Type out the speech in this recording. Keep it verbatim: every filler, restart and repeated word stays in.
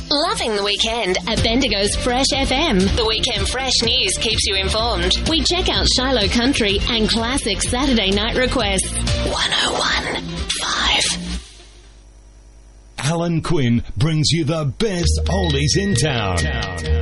Loving the weekend at Bendigo's Fresh F M. The Weekend Fresh News keeps you informed. We check out Shiloh Country and classic Saturday night requests. one oh one point five. Alan Quinn brings you the best oldies in town.